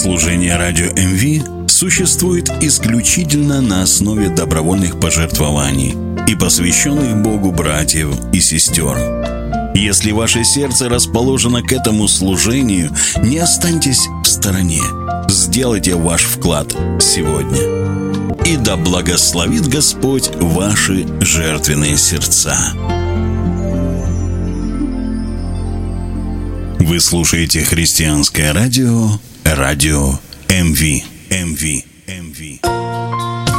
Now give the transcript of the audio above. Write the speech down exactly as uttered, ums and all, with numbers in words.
Служение радио эм ви существует исключительно на основе добровольных пожертвований и посвященных Богу братьев и сестер. Если ваше сердце расположено к этому служению, не останьтесь в стороне. Сделайте ваш вклад сегодня. И да благословит Господь ваши жертвенные сердца. Вы слушаете христианское радио, радио эм ви, эм ви, эм ви.